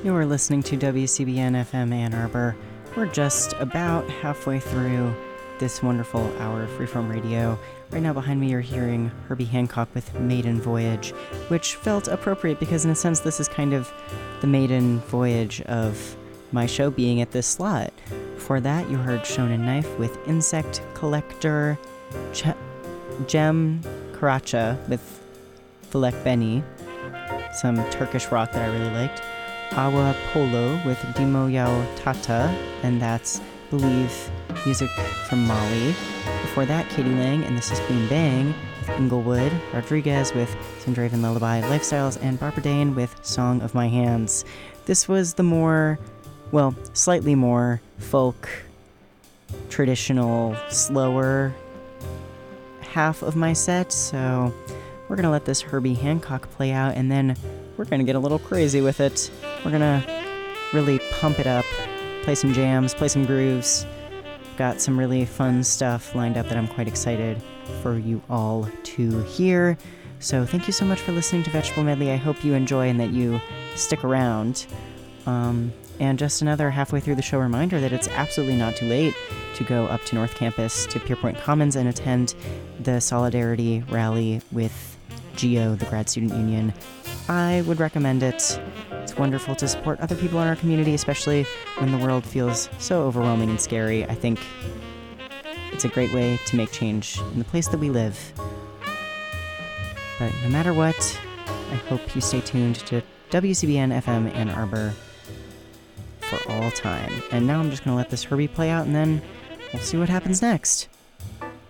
You're listening to WCBN FM Ann Arbor. We're just about halfway through this wonderful hour of freeform radio. Right now behind me you're hearing Herbie Hancock with Maiden Voyage, which felt appropriate because in a sense this is kind of the maiden voyage of my show being at this slot. Before that you heard Shonen Knife with Insect Collector, Jem Karaca with Felek Beni, some Turkish rock that I really liked. Awa Polo with Dimo Yao Tata, and that's, believe, music from Mali. Before that, Katie Lang and the Sis Boom Bang with Inglewood, Rodriguez with Sundraven Lullaby Lifestyles, and Barbara Dane with Song of My Hands. This was the more, well, slightly more folk, traditional, slower half of my set, so we're going to let this Herbie Hancock play out, and then we're going to get a little crazy with it. We're going to really pump it up, play some jams, play some grooves. Got some really fun stuff lined up that I'm quite excited for you all to hear. So thank you so much for listening to Vegetable Medley. I hope you enjoy and that you stick around. And just another halfway through the show reminder that it's absolutely not too late to go up to North Campus to Pierpoint Commons and attend the Solidarity Rally with GEO, the Grad Student Union. I would recommend it. It's wonderful to support other people in our community, especially when the world feels so overwhelming and scary. I think it's a great way to make change in the place that we live. But no matter what, I hope you stay tuned to WCBN FM Ann Arbor for all time. And now I'm just going to let this Herbie play out, and then we'll see what happens next.